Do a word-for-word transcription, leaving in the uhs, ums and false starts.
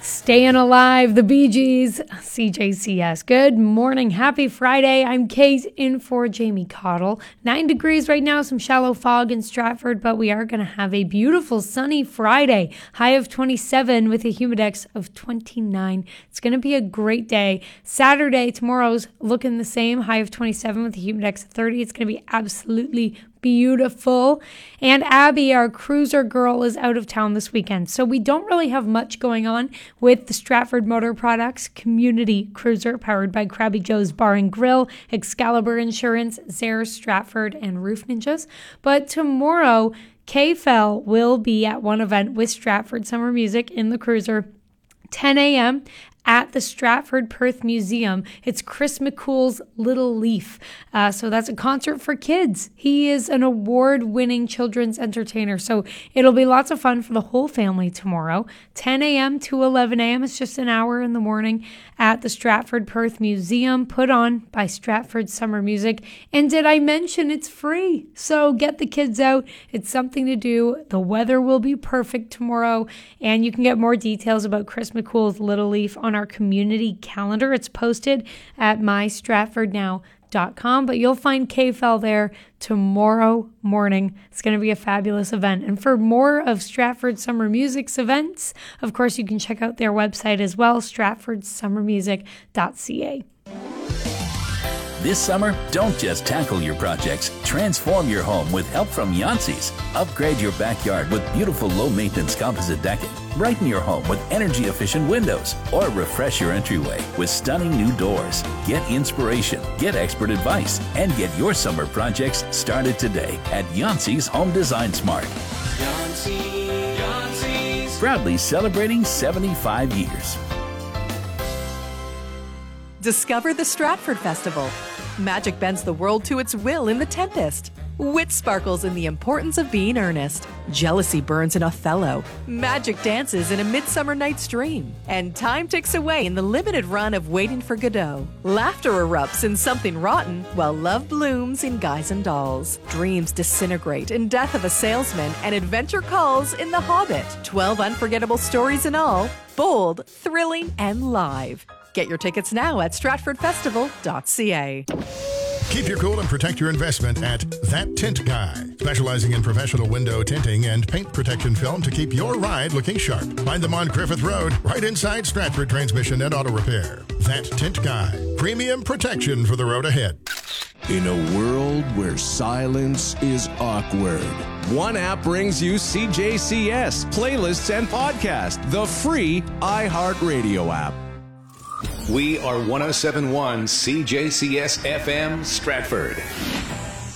Staying Alive, the Bee Gees, C J C S. Good morning. Happy Friday. I'm Kate in for Jamie Cottle. Nine degrees right now, some shallow fog in Stratford, but we are going to have a beautiful sunny Friday. High of twenty-seven with a humidex of twenty-nine. It's going to be a great day. Saturday, tomorrow's looking the same. High of twenty-seven with a humidex of thirty. It's going to be absolutely beautiful. And Abby, our cruiser girl, is out of town this weekend. So we don't really have much going on with the Stratford Motor Products Community Cruiser powered by Krabby Joe's Bar and Grill, Excalibur Insurance, Zare Stratford, and Roof Ninjas. But tomorrow, K F L will be at one event with Stratford Summer Music in the cruiser, ten a.m. at the Stratford Perth Museum. It's Chris McCool's Little Leaf. Uh, so that's a concert for kids. He is an award-winning children's entertainer. So it'll be lots of fun for the whole family tomorrow. ten a.m. to eleven a.m. It's just an hour in the morning at the Stratford Perth Museum, put on by Stratford Summer Music. And did I mention it's free? So get the kids out. It's something to do. The weather will be perfect tomorrow. And you can get more details about Chris McCool's Little Leaf on our community calendar. It's posted at my stratford now dot com, but you'll find K F L there tomorrow morning. It's going to be a fabulous event. And for more of Stratford Summer Music's events, of course, you can check out their website as well, stratford summer music dot c a. This summer, don't just tackle your projects. Transform your home with help from Yancey's. Upgrade your backyard with beautiful low-maintenance composite decking. Brighten your home with energy-efficient windows. Or refresh your entryway with stunning new doors. Get inspiration, get expert advice, and get your summer projects started today at Yancey's Home Design Smart. Yancey, Yancey's. Proudly celebrating seventy-five years. Discover the Stratford Festival. Magic bends the world to its will in The Tempest. Wit sparkles in the importance of being earnest. Jealousy burns in Othello. Magic dances in A Midsummer Night's Dream. And time ticks away in the limited run of Waiting for Godot. Laughter erupts in Something Rotten, while love blooms in Guys and Dolls. Dreams disintegrate in Death of a Salesman, and adventure calls in The Hobbit. Twelve unforgettable stories in all. Bold, thrilling, and live. Get your tickets now at stratford festival dot c a. Keep your cool and protect your investment at That Tint Guy, specializing in professional window tinting and paint protection film to keep your ride looking sharp. Find them on Griffith Road, right inside Stratford Transmission and Auto Repair. That Tint Guy, premium protection for the road ahead. In a world where silence is awkward, one app brings you C J C S, playlists, and podcasts, the free iHeartRadio app. We are one oh seven point one C J C S F M Stratford.